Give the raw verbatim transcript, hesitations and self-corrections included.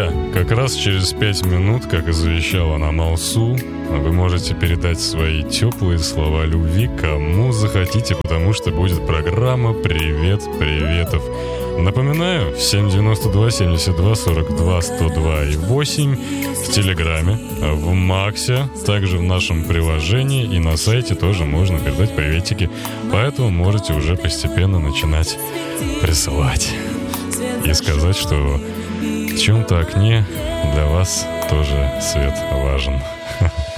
друзья, как раз через пять минут, как и завещала нам Алсу, вы можете передать свои теплые слова любви кому захотите, потому что будет программа «Привет приветов». Напоминаю, семь девяносто два семьдесят два сорок два сто два и восемь в Телеграме, в Максе, также в нашем приложении и на сайте тоже можно передать приветики. Поэтому можете уже постепенно начинать присылать и сказать, что в чем-то окне для вас тоже свет важен.